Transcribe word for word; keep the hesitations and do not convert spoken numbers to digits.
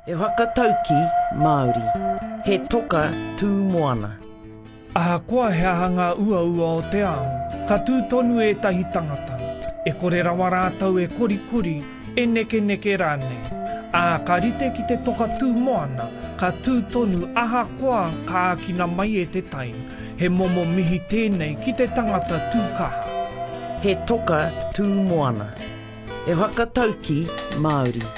E whakatauki Māori, he toka tū moana. Ahakoa he ahanga ua ua o te ao, ka tūtonu e tahi tangata. E kore rawa rātau e kori kori, e neke neke rānei. A ka rite ki te toka tū moana, ka tūtonu ahakoa ka akina mai e te taim. He momo mihi tēnei ki te tangata tūkaha. He toka tū moana. E whakatauki Māori.